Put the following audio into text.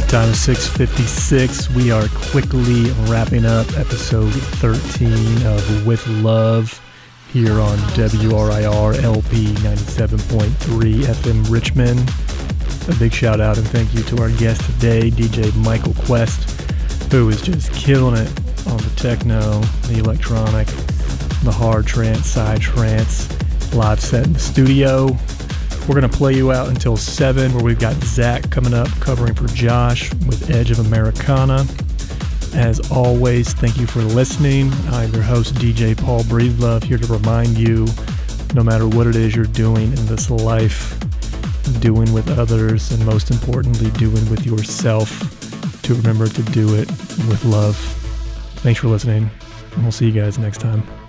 Time is 6:56. We are quickly wrapping up episode 13 of With Love here on WRIR LP 97.3 FM Richmond. A big shout out and thank you to our guest today, DJ Michael Quest, who is just killing it on the techno, the electronic, the hard trance, side trance, live set in the studio. We're going to play you out until 7, where we've got Zach coming up covering for Josh with Edge of Americana. As always, thank you for listening. I'm your host, DJ Paul Breedlove, here to remind you, no matter what it is you're doing in this life, doing with others, and most importantly, doing with yourself, to remember to do it with love. Thanks for listening, and we'll see you guys next time.